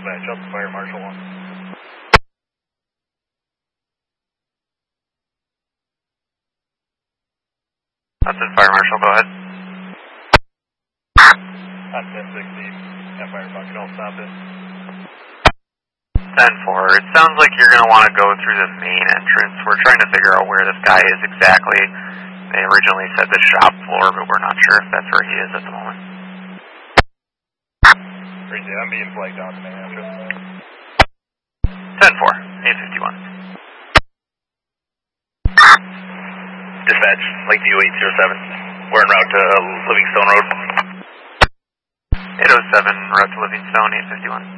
dispatch, up to Fire Marshal 1. Hudson Fire Marshal, go ahead. On 1060, that fire bucket all stopped it. 10-4, it sounds like you're going to want to go through the main entrance. We're trying to figure out where this guy is exactly. They originally said the shop floor, but we're not sure if that's where he is at the moment. Crazy, I'm being flagged down the main entrance. 10-4, 851. Dispatch, Lakeview 807. We're en route to Livingstone Road. 807, route to Livingstone, 851.